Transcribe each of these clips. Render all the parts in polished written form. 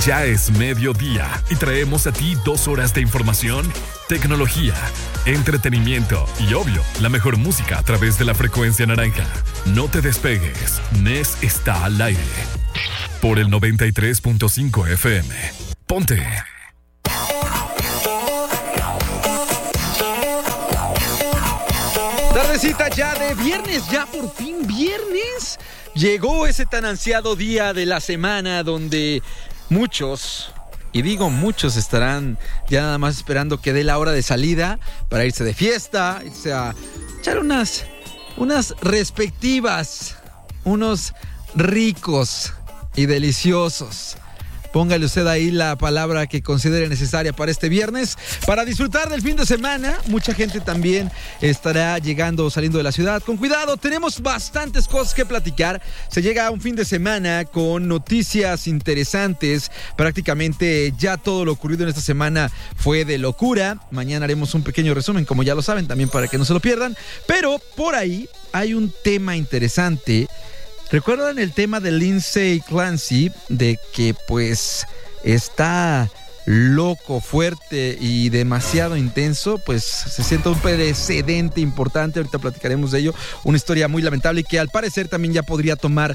Ya es mediodía y traemos a ti 2 horas de información, tecnología, entretenimiento y, obvio, la mejor música a través de la frecuencia naranja. No te despegues, Nes está al aire. Por el 93.5 FM. Ponte. Tardecita ya de viernes, ya por fin viernes. Llegó ese tan ansiado día de la semana donde muchos, y digo muchos, estarán ya nada más esperando que dé la hora de salida para irse de fiesta, irse a echar unas respectivas, unos ricos y deliciosos. Póngale usted ahí la palabra que considere necesaria para este viernes, para disfrutar del fin de semana. Mucha gente también estará llegando o saliendo de la ciudad. Con cuidado, tenemos bastantes cosas que platicar. Se llega a un fin de semana con noticias interesantes. Prácticamente ya todo lo ocurrido en esta semana fue de locura. Mañana haremos un pequeño resumen, como ya lo saben, también para que no se lo pierdan. Pero por ahí hay un tema interesante. ¿Recuerdan el tema de Lindsay Clancy? De que pues está loco, fuerte y demasiado intenso. Pues se siente un precedente importante. Ahorita platicaremos de ello. Una historia muy lamentable y que al parecer también ya podría tomar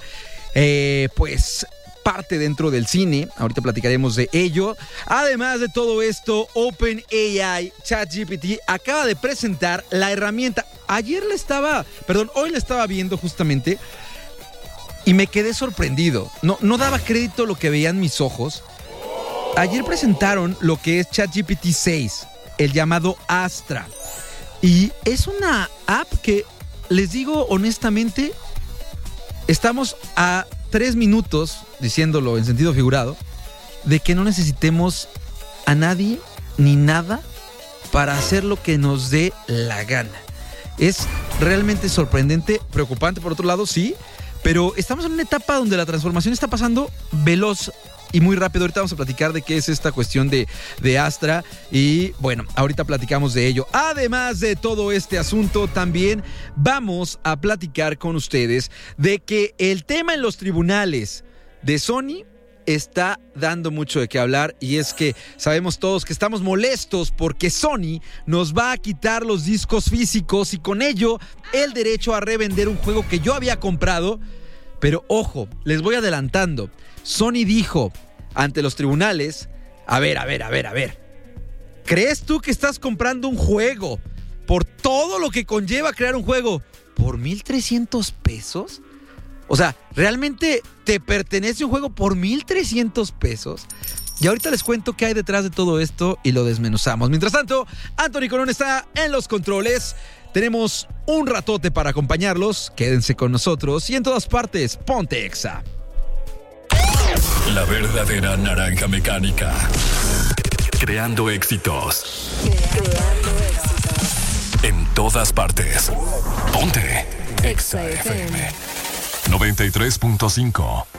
pues parte dentro del cine. Ahorita platicaremos de ello. Además de todo esto, OpenAI, ChatGPT, acaba de presentar la herramienta. Hoy la estaba viendo justamente. Y me quedé sorprendido. No daba crédito lo que veían mis ojos. Ayer presentaron lo que es ChatGPT 6, el llamado Astra. Y es una app que, les digo honestamente, estamos a 3 minutos, diciéndolo en sentido figurado, de que no necesitemos a nadie ni nada para hacer lo que nos dé la gana. Es realmente sorprendente, preocupante por otro lado, sí. Pero estamos en una etapa donde la transformación está pasando veloz y muy rápido. Ahorita vamos a platicar de qué es esta cuestión de Astra. Y bueno, ahorita platicamos de ello. Además de todo este asunto, también vamos a platicar con ustedes de que el tema en los tribunales de Sony está dando mucho de qué hablar. Y es que sabemos todos que estamos molestos porque Sony nos va a quitar los discos físicos y con ello el derecho a revender un juego que yo había comprado. Pero ojo, les voy adelantando. Sony dijo ante los tribunales: a ver. ¿Crees tú que estás comprando un juego por todo lo que conlleva crear un juego por $1,300? O sea, ¿realmente te pertenece un juego por $1,300? Y ahorita les cuento qué hay detrás de todo esto y lo desmenuzamos. Mientras tanto, Anthony Colón está en los controles. Tenemos un ratote para acompañarlos. Quédense con nosotros y en todas partes, ponte Exa. La verdadera naranja mecánica. Creando éxitos. En todas partes. Ponte Exa FM 93.5.